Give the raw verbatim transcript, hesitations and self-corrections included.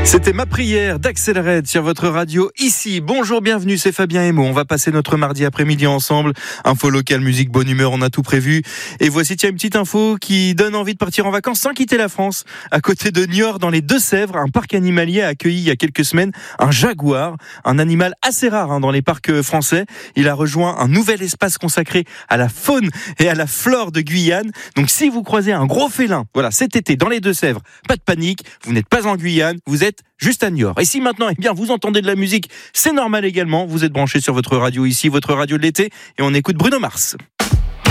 C'était ma prière d'Axel Red sur votre radio ici. Bonjour, bienvenue, c'est Fabien Emo. On va passer notre mardi après-midi ensemble. Info locale, musique, bonne humeur, on a tout prévu. Et voici tiens une petite info qui donne envie de partir en vacances sans quitter la France. À côté de Niort, dans les Deux-Sèvres, un parc animalier a accueilli il y a quelques semaines un jaguar, un animal assez rare hein, dans les parcs français. Il a rejoint un nouvel espace consacré à la faune et à la flore de Guyane. Donc si vous croisez un gros félin, voilà, cet été dans les Deux-Sèvres, pas de panique, vous n'êtes pas en Guyane, vous êtes juste à Niort. Et si maintenant, eh bien, vous entendez de la musique, c'est normal également. Vous êtes branchés sur votre radio ici, votre radio de l'été, et on écoute Bruno Mars.